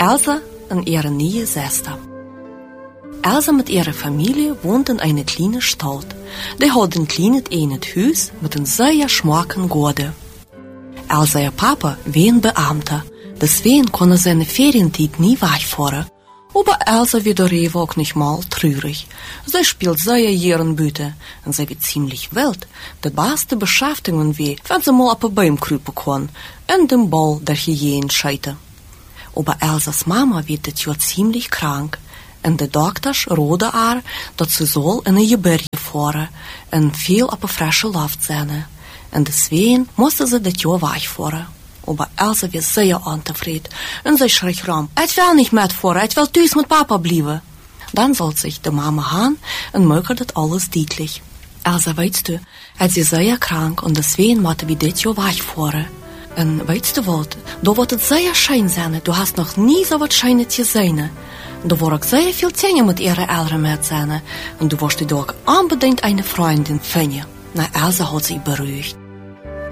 Elsa und ihre neue Schwester. Elsa mit ihrer Familie wohnt in einer kleinen Stadt. Die hat ein kleines Haus mit einem sehr schmucken Garten. Elsa ihr Papa war ein Beamter, deswegen konnte seine Ferienzeit nie wegfahren. Aber Elsa wird darüber auch nicht mal traurig. Sie spielt sehr gern Büte und sie wird ziemlich wild. Die beste Beschäftigung wie, wenn sie mal auf einen Baum kriepen kann und den Ball der Hyänen scheiden. Aber Elsas Mama wird das Jahr ziemlich krank. Und de dokters raden haar dat ze soll in een gebirge fahren en veel op een frische lucht zijn. En deswegen musste ze dit Jahr wegfahren. Aber Elsa war sehr unzufrieden und sie schrie rum, ich will nicht mitfahren, ich will thuis mit Papa bleiben. Dann soll sich die Mama haben und möchte das alles deutlich. Elsa, weißt du, sie ist sehr krank und deswegen musste wir dit Jahr wegfahren. Und weißt du was, da wird es sehr schön sein, du hast noch nie so was Schönes gesehen. Du wirst auch sehr viel Zähne mit ihren Eltern mit sein und du wirst dir auch unbedingt eine Freundin finden. Na, Elsa hat sich beruhigt.